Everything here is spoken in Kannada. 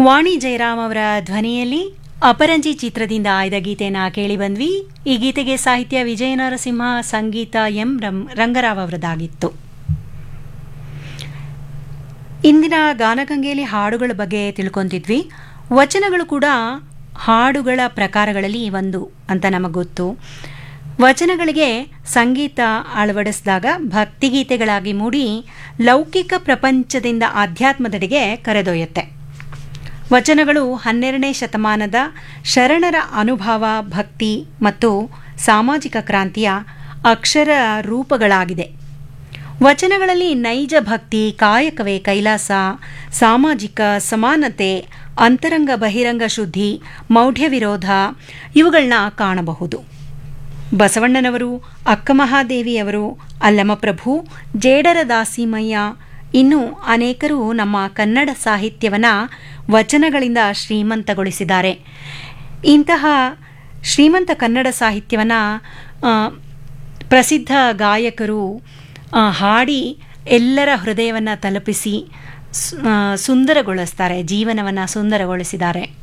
ವಾಣಿ ಜಯರಾಮ್ ಅವರ ಧ್ವನಿಯಲ್ಲಿ ಅಪರಂಜಿ ಚಿತ್ರದಿಂದ ಆಯ್ದ ಗೀತೆಯನ್ನು ಕೇಳಿ ಬಂದ್ವಿ. ಈ ಗೀತೆಗೆ ಸಾಹಿತ್ಯ ವಿಜಯ ನರಸಿಂಹ, ಸಂಗೀತ ರಂಗರಾವ್ ಅವರದಾಗಿತ್ತು. ಇಂದಿನ ಗಾನಗಂಗೆಯಲ್ಲಿ ಹಾಡುಗಳ ಬಗ್ಗೆ ತಿಳ್ಕೊಂತಿದ್ವಿ. ವಚನಗಳು ಕೂಡ ಹಾಡುಗಳ ಪ್ರಕಾರಗಳಲ್ಲಿ ಒಂದು ಅಂತ ನಮಗೆ ಗೊತ್ತು. ವಚನಗಳಿಗೆ ಸಂಗೀತ ಅಳವಡಿಸಿದಾಗ ಭಕ್ತಿಗೀತೆಗಳಾಗಿ ಮೂಡಿ ಲೌಕಿಕ ಪ್ರಪಂಚದಿಂದ ಆಧ್ಯಾತ್ಮದೆಡೆಗೆ ಕರೆದೊಯ್ಯುತ್ತೆ. ವಚನಗಳು 12ನೇ ಶತಮಾನದ ಶರಣರ ಅನುಭವ, ಭಕ್ತಿ ಮತ್ತು ಸಾಮಾಜಿಕ ಕ್ರಾಂತಿಯ ಅಕ್ಷರ ರೂಪಗಳಾಗಿದೆ. ವಚನಗಳಲ್ಲಿ ನೈಜ ಭಕ್ತಿ, ಕಾಯಕವೇ ಕೈಲಾಸ, ಸಾಮಾಜಿಕ ಸಮಾನತೆ, ಅಂತರಂಗ ಬಹಿರಂಗ ಶುದ್ಧಿ, ಮೌಢ್ಯ ವಿರೋಧ ಇವುಗಳನ್ನ ಕಾಣಬಹುದು. ಬಸವಣ್ಣನವರು, ಅಕ್ಕಮಹಾದೇವಿಯವರು, ಅಲ್ಲಮಪ್ರಭು, ಜೇಡರ ದಾಸಿಮಯ್ಯ ಇನ್ನೂ ಅನೇಕರು ನಮ್ಮ ಕನ್ನಡ ಸಾಹಿತ್ಯವನ್ನು ವಚನಗಳಿಂದ ಶ್ರೀಮಂತಗೊಳಿಸಿದ್ದಾರೆ. ಇಂತಹ ಶ್ರೀಮಂತ ಕನ್ನಡ ಸಾಹಿತ್ಯವನ್ನು ಪ್ರಸಿದ್ಧ ಗಾಯಕರು ಹಾಡಿ ಎಲ್ಲರ ಹೃದಯವನ್ನು ತಲುಪಿಸಿ ಸುಂದರಗೊಳಿಸ್ತಾರೆ, ಜೀವನವನ್ನು ಸುಂದರಗೊಳಿಸಿದ್ದಾರೆ.